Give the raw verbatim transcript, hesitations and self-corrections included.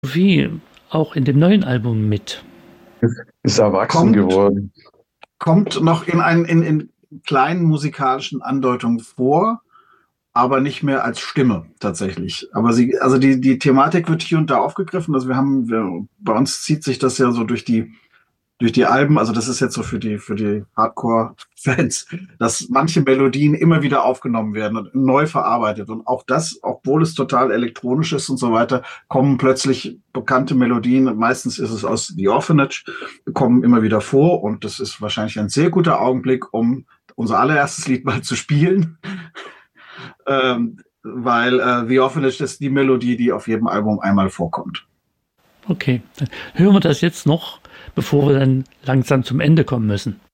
Wie auch in dem neuen Album mit. Ist erwachsen Kommt, geworden. kommt noch in, ein, in, in kleinen musikalischen Andeutungen vor, aber nicht mehr als Stimme tatsächlich. Aber sie, also die, die Thematik wird hier und da aufgegriffen. Also wir haben, wir, bei uns zieht sich das ja so durch die, durch die Alben. Also das ist jetzt so für die, für die Hardcore-Fans, dass manche Melodien immer wieder aufgenommen werden und neu verarbeitet. Und auch das, obwohl es total elektronisch ist und so weiter, kommen plötzlich bekannte Melodien. Meistens ist es aus The Orphanage, kommen immer wieder vor. Und das ist wahrscheinlich ein sehr guter Augenblick, um unser allererstes Lied mal zu spielen. Ähm, weil äh, The Orphanage ist die Melodie, die auf jedem Album einmal vorkommt. Okay, dann hören wir das jetzt noch, bevor wir dann langsam zum Ende kommen müssen.